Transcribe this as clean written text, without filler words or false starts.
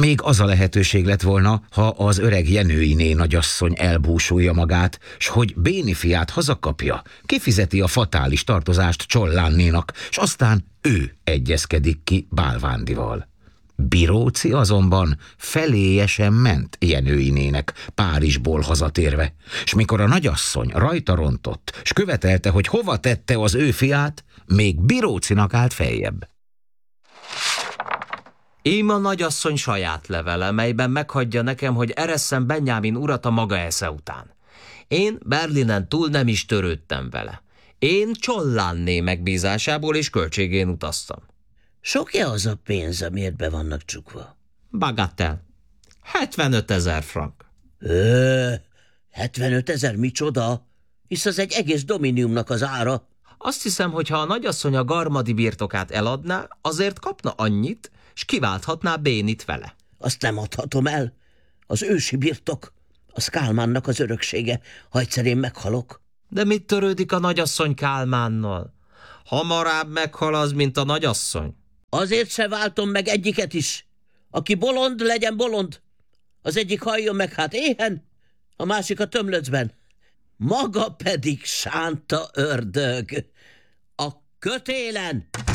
Még az a lehetőség lett volna, ha az öreg Jenőiné nagyasszony elbúsulja magát, s hogy Béni fiát hazakapja, kifizeti a fatális tartozást Csollánnénak, s aztán ő egyezkedik ki Bálvándival. Biróci azonban feléje ment Jenőinének Párizsból hazatérve, s mikor a nagyasszony rajta rontott, s követelte, hogy hova tette az ő fiát, még Birócinak állt feljebb. Ím a nagyasszony saját levele, melyben meghagyja nekem, hogy eresszem Benjámin urat a maga esze után. Én Berlinen túl nem is törődtem vele. Én Csollánné megbízásából és költségén utaztam. Sok-e az a pénz, amiért be vannak csukva? Bagatell. 75 000 frank. 75 000 micsoda? Hisz az egy egész dominiumnak az ára. Azt hiszem, hogy ha a nagyasszony a Garmadi birtokát eladná, azért kapna annyit, s kiválthatná Bénit vele. Azt nem adhatom el. Az ősi birtok, az Kálmánnak az öröksége, ha egyszer én meghalok. De mit törődik a nagyasszony Kálmánnal? Hamarabb meghal az, mint a nagyasszony. Azért se váltom meg egyiket is. Aki bolond, legyen bolond. Az egyik halljon meg hát éhen, a másik a tömlöcben. Maga pedig sánta ördög. A kötélen!